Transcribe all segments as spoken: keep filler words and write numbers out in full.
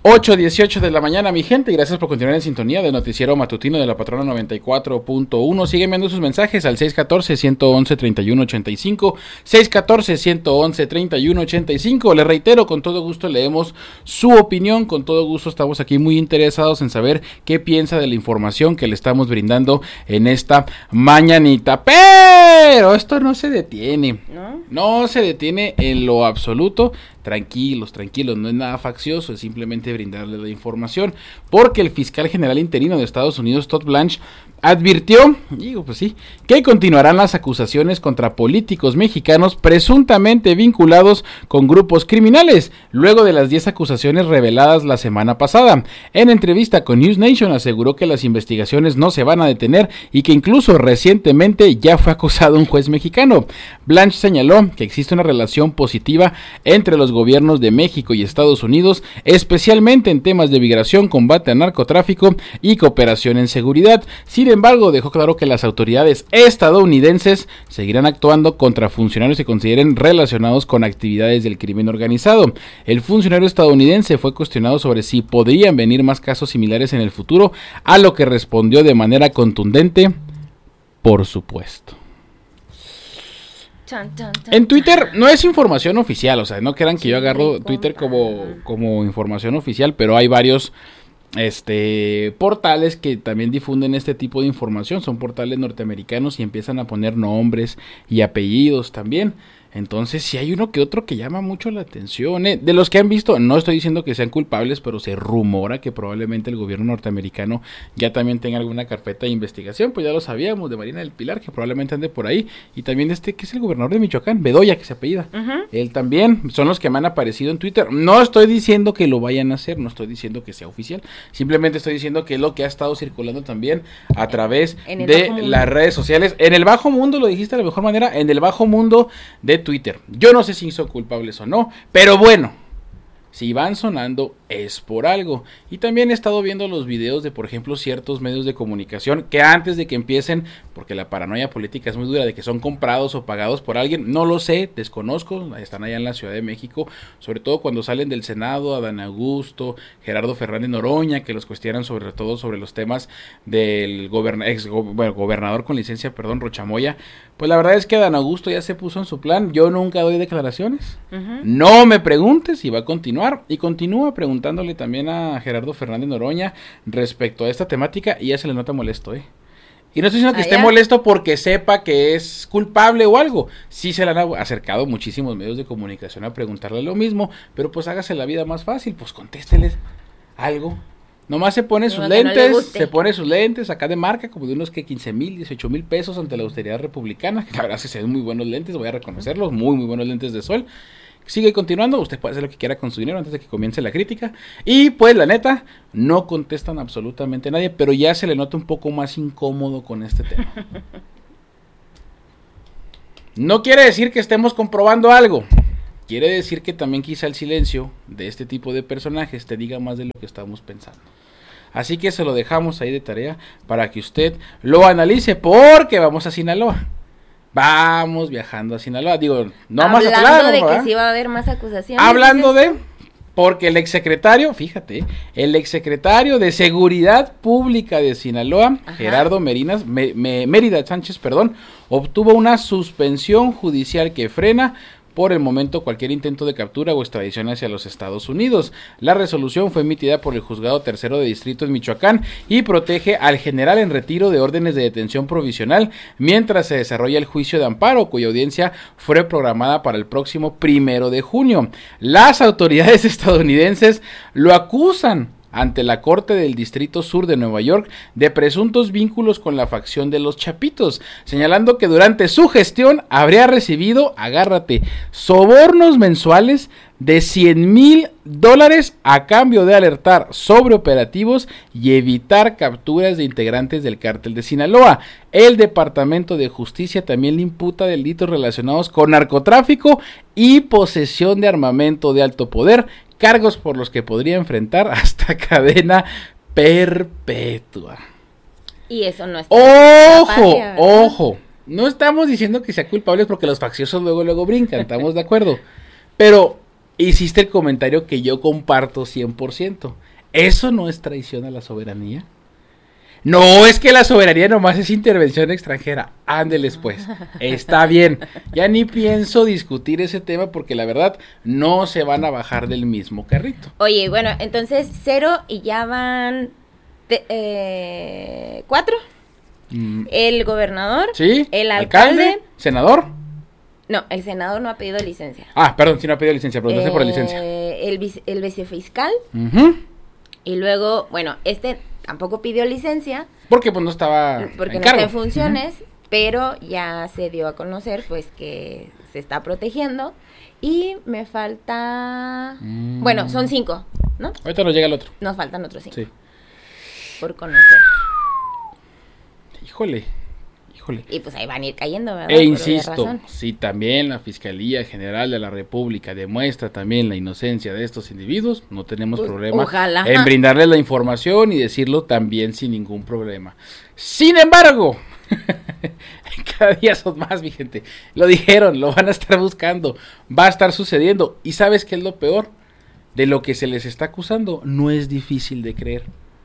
ocho dieciocho de la mañana, mi gente, y gracias por continuar en sintonía del noticiero matutino de la Patrona noventa y cuatro punto uno. Siguen viendo sus mensajes al seis uno cuatro, uno uno, tres uno ocho cinco, seis uno cuatro, uno uno, tres uno ocho cinco. Les reitero, con todo gusto leemos su opinión, con todo gusto estamos aquí muy interesados en saber qué piensa de la información que le estamos brindando en esta mañanita. Pero esto no se detiene, ¿no? No se detiene en lo absoluto. Tranquilos, tranquilos, no es nada faccioso, es simplemente brindarle la información, porque el fiscal general interino de Estados Unidos, Todd Blanche, advirtió, digo pues sí, que continuarán las acusaciones contra políticos mexicanos presuntamente vinculados con grupos criminales, luego de las diez acusaciones reveladas la semana pasada. En entrevista con News Nation aseguró que las investigaciones no se van a detener y que incluso recientemente ya fue acusado un juez mexicano. Blanche señaló que existe una relación positiva entre los gobiernos de México y Estados Unidos, especialmente en temas de migración, combate al narcotráfico y cooperación en seguridad. Sin embargo, dejó claro que las autoridades estadounidenses seguirán actuando contra funcionarios que consideren relacionados con actividades del crimen organizado. El funcionario estadounidense fue cuestionado sobre si podrían venir más casos similares en el futuro, a lo que respondió de manera contundente: por supuesto. En Twitter no es información oficial, o sea, no crean que yo agarro Twitter como, como información oficial, pero hay varios este portales que también difunden este tipo de información, son portales norteamericanos y empiezan a poner nombres y apellidos también. Entonces, si hay uno que otro que llama mucho la atención, ¿eh? De los que han visto, no estoy diciendo que sean culpables, pero se rumora que probablemente el gobierno norteamericano ya también tenga alguna carpeta de investigación. Pues ya lo sabíamos, de Marina del Pilar, que probablemente ande por ahí, y también este que es el gobernador de Michoacán, Bedoya, que se apellida. Uh-huh. Él también, son los que me han aparecido en Twitter. No estoy diciendo que lo vayan a hacer, no estoy diciendo que sea oficial, simplemente estoy diciendo que es lo que ha estado circulando también a través de las redes sociales. En el bajo mundo, lo dijiste de la mejor manera, en el bajo mundo de Twitter. Yo no sé si son culpables o no, pero bueno, si van sonando es por algo. Y también he estado viendo los videos de, por ejemplo, ciertos medios de comunicación que antes de que empiecen, porque la paranoia política es muy dura, de que son comprados o pagados por alguien, no lo sé, desconozco, están allá en la Ciudad de México, sobre todo cuando salen del Senado, Adán Augusto, Gerardo Fernández Noroña, que los cuestionan sobre todo sobre los temas del goberna, ex go, bueno, gobernador con licencia, perdón, Rochamoya. Pues la verdad es que Adán Augusto ya se puso en su plan. Yo nunca doy declaraciones, uh-huh. No me preguntes si va a continuar, y continúa preguntándole también a Gerardo Fernández Noroña respecto a esta temática, y ya se le nota molesto, eh. Y no estoy diciendo que esté molesto porque sepa que es culpable o algo. Sí se le han acercado muchísimos medios de comunicación a preguntarle lo mismo, pero pues hágase la vida más fácil, pues contésteles algo. Nomás se pone sus lentes, no se pone sus lentes acá de marca, como de unos que quince mil, dieciocho mil pesos ante la austeridad republicana, que la verdad es que se ven muy buenos lentes, voy a reconocerlos, muy muy buenos lentes de sol. Sigue continuando, usted puede hacer lo que quiera con su dinero antes de que comience la crítica. Y pues la neta, no contestan absolutamente a nadie, pero ya se le nota un poco más incómodo con este tema. No quiere decir que estemos comprobando algo. Quiere decir que también quizá el silencio de este tipo de personajes te diga más de lo que estamos pensando. Así que se lo dejamos ahí de tarea para que usted lo analice, porque vamos a Sinaloa. Vamos viajando a Sinaloa, digo, no a Mazatlán. Hablando de ¿verdad? Que sí va a haber más acusaciones. Hablando de, porque el exsecretario, fíjate, el exsecretario de Seguridad Pública de Sinaloa, ajá, Gerardo Merinas, me, me, Mérida Sánchez, perdón, obtuvo una suspensión judicial que frena por el momento cualquier intento de captura o extradición hacia los Estados Unidos. La resolución fue emitida por el Juzgado Tercero de Distrito en Michoacán y protege al general en retiro de órdenes de detención provisional mientras se desarrolla el juicio de amparo, cuya audiencia fue programada para el próximo primero de junio. Las autoridades estadounidenses lo acusan ante la Corte del Distrito Sur de Nueva York de presuntos vínculos con la facción de los Chapitos, señalando que durante su gestión habría recibido, agárrate, sobornos mensuales de cien mil dólares a cambio de alertar sobre operativos y evitar capturas de integrantes del cártel de Sinaloa. El Departamento de Justicia también le imputa delitos relacionados con narcotráfico y posesión de armamento de alto poder, cargos por los que podría enfrentar hasta cadena perpetua. Y eso no es... ¡Ojo! Patria, ¡ojo! No estamos diciendo que sea culpable porque los facciosos luego luego brincan, estamos de acuerdo. Pero hiciste el comentario que yo comparto cien por ciento. ¿Eso no es traición a la soberanía? No, es que la soberanía nomás es intervención extranjera. Ándeles pues, está bien. Ya ni pienso discutir ese tema porque la verdad no se van a bajar del mismo carrito. Oye, bueno, entonces cero y ya van te- eh, cuatro. Mm, El gobernador, ¿sí? el alcalde. ¿Senador? No, el senador no ha pedido licencia. Ah, perdón, si no ha pedido licencia, preguntaste por la licencia. Eh, el, vice- el vicefiscal. Ujú. Y luego, bueno, este tampoco pidió licencia Porque pues no estaba porque en no cargo. está en funciones, pero ya se dio a conocer pues que se está protegiendo. Y me falta... Mm. Bueno, son cinco, ¿no? Ahorita nos llega el otro. Nos faltan otros cinco Sí. por conocer. Híjole, híjole. Y pues ahí van a ir cayendo, ¿verdad? E Por obvia insisto, razón. si también la Fiscalía General de la República demuestra también la inocencia de estos individuos, no tenemos Pues, problema ojalá. en brindarles la información y decirlo también sin ningún problema. Sin embargo, cada día son más, mi gente. Lo dijeron, lo van a estar buscando, va a estar sucediendo. ¿Y sabes qué es lo peor? De lo que se les está acusando, no es difícil de creer.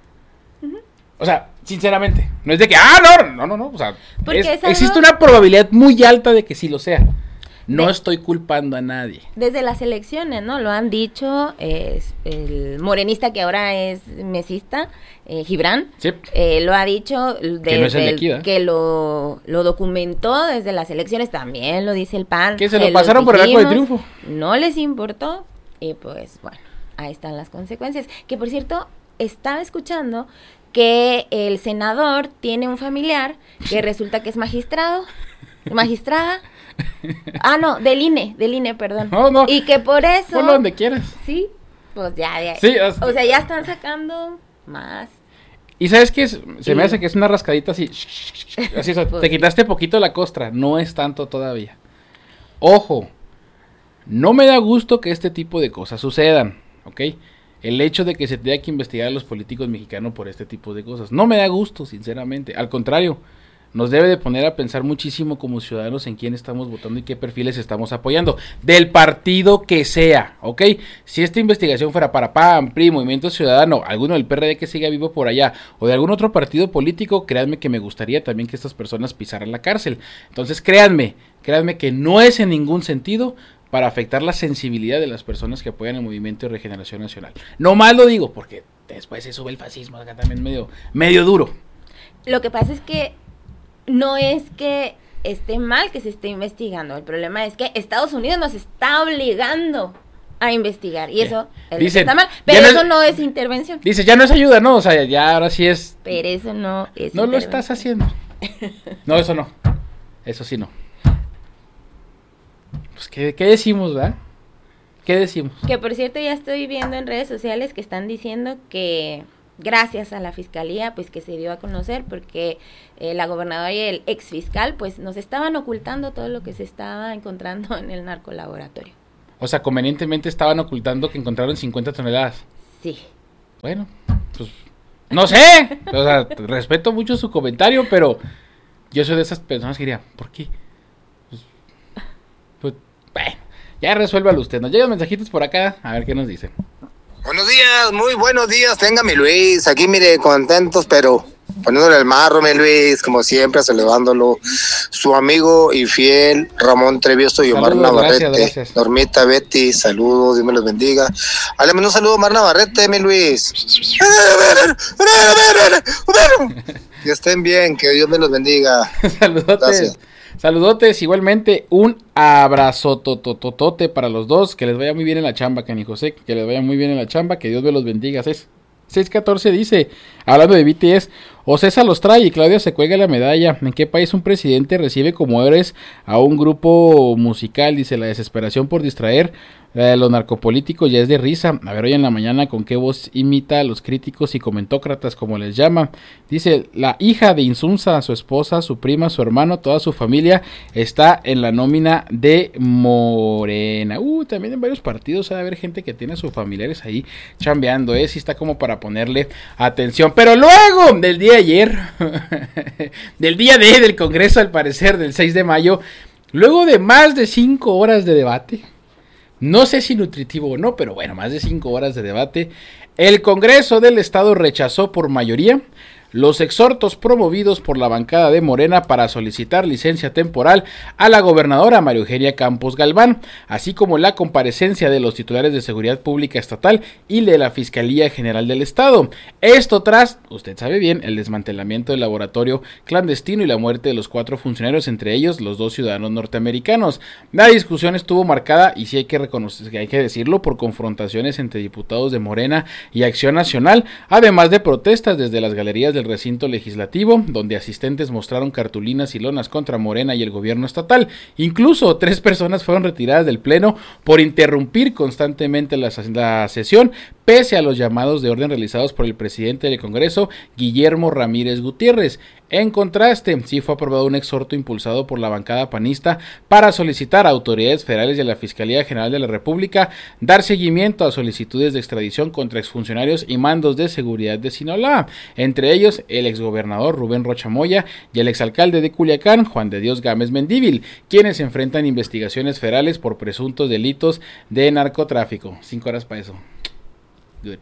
O sea, sinceramente, no es de que, ah, no, no, no, no, o sea, Porque es- es algo- existe una probabilidad muy alta de que sí lo sea. No De- estoy culpando a nadie. Desde las elecciones, ¿no? Lo han dicho es el morenista que ahora es mesista, eh, Gibran, Sí. eh, lo ha dicho desde no es el de el- aquí, ¿verdad? que lo, lo documentó desde las elecciones, también lo dice el P A N. Que se lo los pasaron por el arco de dijimos, triunfo. No les importó y pues bueno, ahí están las consecuencias. Que por cierto, estaba escuchando que el senador tiene un familiar que resulta que es magistrado, magistrada. Ah, no, del I N E, del I N E, perdón. No, no. Y que por eso... Ponlo donde quieras. Sí, pues ya, ya. Sí, hasta- O sea, ya están sacando más. Y sabes qué es? Se me Y- hace que es una rascadita así. Así, o sea, Pues- te quitaste poquito la costra. No es tanto todavía. Ojo. No me da gusto que este tipo de cosas sucedan. ¿Ok? El hecho de que se tenga que investigar a los políticos mexicanos por este tipo de cosas. No me da gusto, sinceramente. Al contrario. Nos debe de poner a pensar muchísimo como ciudadanos en quién estamos votando y qué perfiles estamos apoyando. Del partido que sea, ¿ok? Si esta investigación fuera para P A N, P R I, Movimiento Ciudadano, alguno del P R D que siga vivo por allá, o de algún otro partido político, créanme que me gustaría también que estas personas pisaran la cárcel. Entonces créanme, créanme que no es en ningún sentido para afectar la sensibilidad de las personas que apoyan el Movimiento de Regeneración Nacional. No más lo digo, porque después se sube el fascismo acá también medio, medio duro. Lo que pasa es que no es que esté mal que se esté investigando. El problema es que Estados Unidos nos está obligando a investigar. Y eso es lo que Dicen, está mal. ya Pero no es- eso no es intervención. Dice, ya no es ayuda, ¿no? O sea, ya ahora sí es... Pero eso no es No lo intervención. estás haciendo. No, eso no. Eso sí no. Pues, ¿qué, qué decimos, verdad? ¿Qué decimos? Que por cierto ya estoy viendo en redes sociales que están diciendo que gracias a la fiscalía pues que se dio a conocer porque eh, la gobernadora y el ex fiscal pues nos estaban ocultando todo lo que se estaba encontrando en el narcolaboratorio. O sea, convenientemente estaban ocultando que encontraron cincuenta toneladas. Sí. Bueno, pues... No sé. O sea, respeto mucho su comentario, pero... Yo soy de esas personas que diría, ¿por qué? Pues... pues bueno, ya resuélvalo usted. Nos llegan mensajitos por acá, a ver qué nos dicen. Buenos días, muy buenos días, tenga mi Luis, aquí mire, contentos, pero poniéndole el marro, mi Luis, como siempre, saludándolo, su amigo y fiel Ramón Trevieso y Omar Saludos, Navarrete, gracias, gracias. Normita, Betty, saludos, Dios me los bendiga. Háblame un saludo, Omar Navarrete, mi Luis. Que estén bien, que Dios me los bendiga. Saludotes. Gracias. Saludotes, igualmente un abrazo totototote para los dos, que les vaya muy bien en la chamba, Cani José, que les vaya muy bien en la chamba, que Dios me los bendiga. seis catorce dice, hablando de B T S, Ocesa los trae y Claudia se cuelga la medalla. ¿En qué país un presidente recibe como héroes a un grupo musical? Dice, la desesperación por distraer eh, los narcopolíticos ya es de risa. A ver, hoy en la mañana con qué voz imita a los críticos y comentócratas, como les llama. Dice, la hija de Insunza, su esposa, su prima, su hermano, toda su familia está en la nómina de Morena. Uh, también en varios partidos ha de haber gente que tiene a sus familiares ahí chambeando, ¿eh? Sí está como para ponerle atención. Pero luego del día de ayer, del día de del Congreso, al parecer, del seis de mayo, luego de más de cinco horas de debate, No sé si nutritivo o no, pero bueno, más de cinco horas de debate. El Congreso del Estado rechazó por mayoría los exhortos promovidos por la bancada de Morena para solicitar licencia temporal a la gobernadora María Eugenia Campos Galván, así como la comparecencia de los titulares de Seguridad Pública Estatal y de la Fiscalía General del Estado. Esto tras, usted sabe bien, el desmantelamiento del laboratorio clandestino y la muerte de los cuatro funcionarios, entre ellos los dos ciudadanos norteamericanos. La discusión estuvo marcada, y sí hay que reconocer, hay que decirlo, por confrontaciones entre diputados de Morena y Acción Nacional, además de protestas desde las galerías de del recinto legislativo, donde asistentes mostraron cartulinas y lonas contra Morena y el gobierno estatal. Incluso tres personas fueron retiradas del pleno por interrumpir constantemente la, la sesión, pese a los llamados de orden realizados por el presidente del Congreso, Guillermo Ramírez Gutiérrez. En contraste, sí fue aprobado un exhorto impulsado por la bancada panista para solicitar a autoridades federales y a la Fiscalía General de la República dar seguimiento a solicitudes de extradición contra exfuncionarios y mandos de seguridad de Sinaloa, entre ellos el exgobernador Rubén Rocha Moya y el exalcalde de Culiacán, Juan de Dios Gámez Mendívil, quienes enfrentan investigaciones federales por presuntos delitos de narcotráfico. Cinco horas para eso. Good.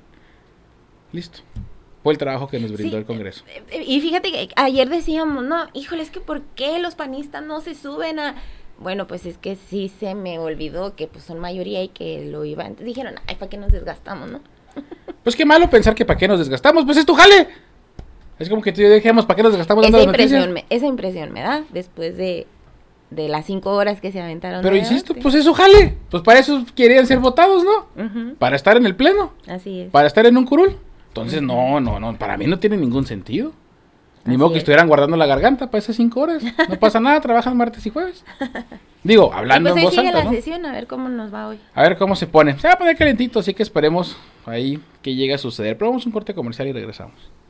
Listo. Fue el trabajo que nos brindó sí, el Congreso. Y fíjate que ayer decíamos, no, híjole, es que ¿por qué los panistas no se suben a...? Bueno, pues es que sí se me olvidó que pues son mayoría y que lo iban. Dijeron, ay, ¿para qué nos desgastamos, no? Pues qué malo pensar que ¿para qué nos desgastamos? Pues es tu jale. Es como que tú dijéramos, ¿para qué nos desgastamos esa dando impresión noticias? me, Esa impresión me da después de, de las cinco horas que se aventaron. Pero insisto, pues es su jale. Pues para eso querían ser votados, ¿no? Uh-huh. Para estar en el pleno. Así es. Para estar en un curul. Entonces, no, no, no, para mí no tiene ningún sentido. Ni Así modo que es. estuvieran guardando la garganta para esas cinco horas. No pasa nada, trabajan martes y jueves. Digo, hablando pues en voz sigue alta, la ¿no? sesión, a ver cómo nos va hoy. A ver cómo se pone. Se va a poner calentito, así que esperemos ahí que llegue a suceder. Pero vamos a un corte comercial y regresamos.